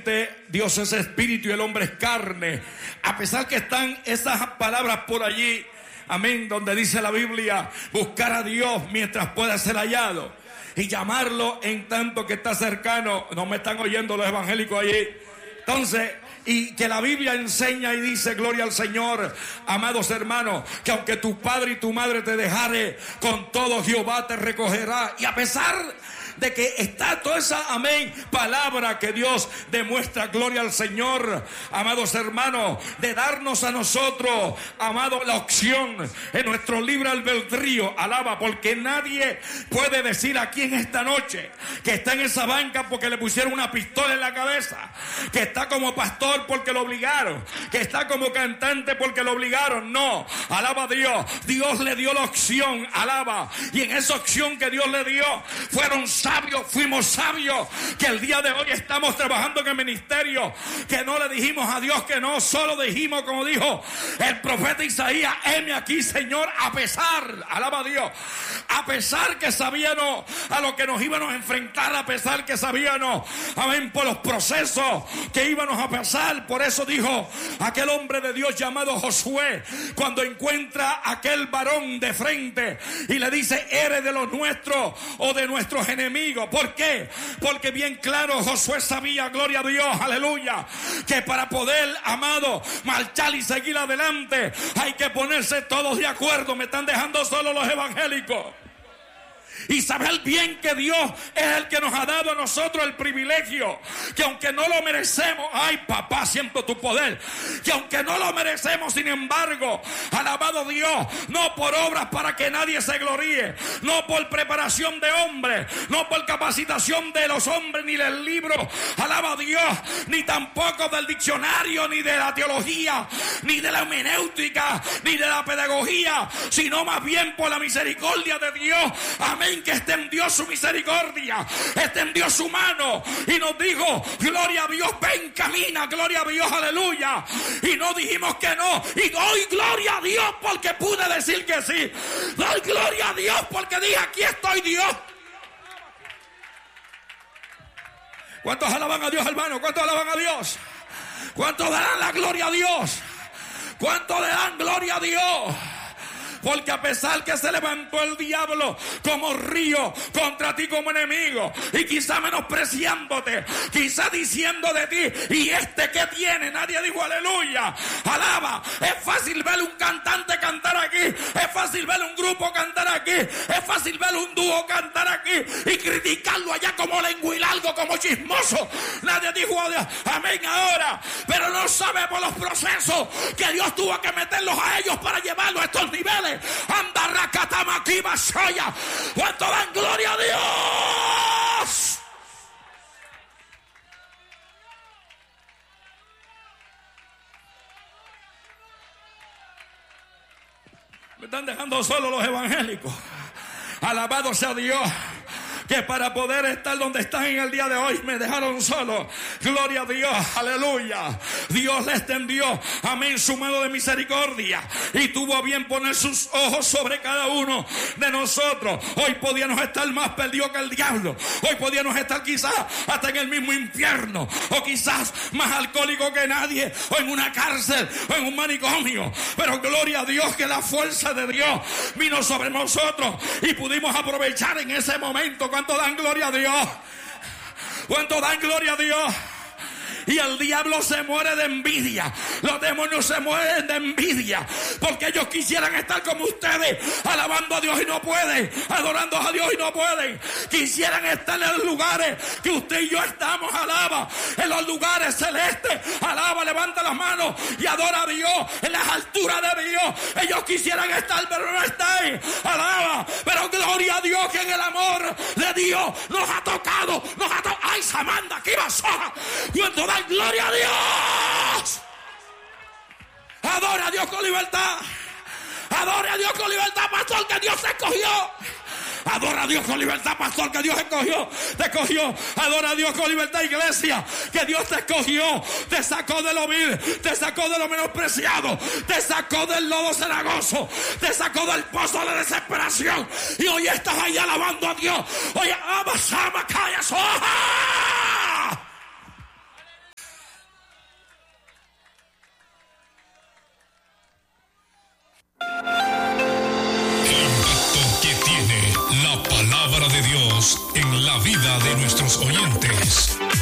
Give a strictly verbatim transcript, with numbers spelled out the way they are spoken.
Ciertamente Dios es espíritu y el hombre es carne. A pesar que están esas palabras por allí, amén, donde dice la Biblia, buscar a Dios mientras pueda ser hallado y llamarlo en tanto que está cercano. No me están oyendo los evangélicos allí. Entonces, y que la Biblia enseña y dice, gloria al Señor, amados hermanos, que aunque tu padre y tu madre te dejare, con todo Jehová te recogerá. Y a pesar de que está toda esa, amén, palabra que Dios demuestra, gloria al Señor, amados hermanos, de darnos a nosotros, amados, la opción en nuestro libre albedrío, alaba, porque nadie puede decir aquí en esta noche que está en esa banca porque le pusieron una pistola en la cabeza, que está como pastor porque lo obligaron, que está como cantante porque lo obligaron. No, alaba a Dios, Dios le dio la opción, alaba, y en esa opción que Dios le dio, fueron sabios, fuimos sabios, que el día de hoy estamos trabajando en el ministerio, que no le dijimos a Dios que no, solo dijimos como dijo el profeta Isaías, heme aquí, Señor, a pesar, alaba a Dios, a pesar que sabíamos a lo que nos íbamos a enfrentar, a pesar que sabíamos, amén, por los procesos que íbamos a pasar. Por eso dijo aquel hombre de Dios llamado Josué, cuando encuentra a aquel varón de frente y le dice, eres de los nuestros o de nuestros enemigos. ¿Por qué? Porque bien claro Josué sabía, gloria a Dios, aleluya, que para poder, amado, marchar y seguir adelante hay que ponerse todos de acuerdo. Me están dejando solo los evangélicos. Y saber bien que Dios es el que nos ha dado a nosotros el privilegio, que aunque no lo merecemos, ay papá, siento tu poder, que aunque no lo merecemos, sin embargo, alabado Dios, no por obras para que nadie se gloríe, no por preparación de hombres, no por capacitación de los hombres ni del libro, alaba a Dios, ni tampoco del diccionario, ni de la teología, ni de la hermenéutica, ni de la pedagogía, sino más bien por la misericordia de Dios. Amén. Que extendió su misericordia, extendió su mano y nos dijo, gloria a Dios, ven, camina, gloria a Dios, aleluya. Y no dijimos que no, y doy gloria a Dios porque pude decir que sí, doy gloria a Dios porque dije, aquí estoy, Dios. ¿Cuántos alaban a Dios, hermano? ¿Cuántos alaban a Dios? ¿Cuántos darán la gloria a Dios? ¿Cuántos le dan gloria a Dios? Porque a pesar que se levantó el diablo como río contra ti como enemigo, y quizá menospreciándote, quizá diciendo de ti, ¿y este qué tiene? Nadie dijo aleluya, alaba. Es fácil ver un cantante cantar aquí, es fácil ver un grupo cantar aquí, es fácil ver un dúo cantar aquí y criticarlo allá como lenguilargo, como chismoso. Nadie dijo amén ahora, pero no sabe por los procesos que Dios tuvo que meterlos a ellos para llevarlos a estos niveles. Anda racatama aquí basaya. ¿Cuánto dan gloria a Dios? Me están dejando solo los evangélicos. Alabado sea Dios, que para poder estar donde están en el día de hoy me dejaron solo. Gloria a Dios, aleluya. Dios le extendió, amén, su mano de misericordia y tuvo a bien poner sus ojos sobre cada uno de nosotros. Hoy podíamos estar más perdidos que el diablo, hoy podíamos estar quizás hasta en el mismo infierno, o quizás más alcohólico que nadie, o en una cárcel, o en un manicomio, pero gloria a Dios que la fuerza de Dios vino sobre nosotros y pudimos aprovechar en ese momento. ¿Cuánto dan gloria a Dios? ¿Cuánto dan gloria a Dios? Y el diablo se muere de envidia, los demonios se mueren de envidia, porque ellos quisieran estar como ustedes, alabando a Dios y no pueden, adorando a Dios y no pueden. Quisieran estar en los lugares que usted y yo estamos, alaba, en los lugares celestes, alaba, levanta las manos y adora a Dios, en las alturas de Dios. Ellos quisieran estar, pero no están, alaba, pero gloria a Dios que en el amor de Dios nos ha tocado, nos ha tocado. ¡Ay, Samanda, aquí va soja! ¡Cuánto da gloria a Dios! Adora a Dios con libertad. Adora a Dios con libertad, pastor, que Dios te escogió. Adora a Dios con libertad, pastor, que Dios escogió, te escogió. Adora a Dios con libertad, iglesia, que Dios te escogió, te sacó de lo vil, te sacó de lo menospreciado, te sacó del lodo cenagoso, te sacó del pozo de desesperación, y hoy estás ahí alabando a Dios. Oye, ama, ama, calla, soja. palabra de Dios en la vida de nuestros oyentes.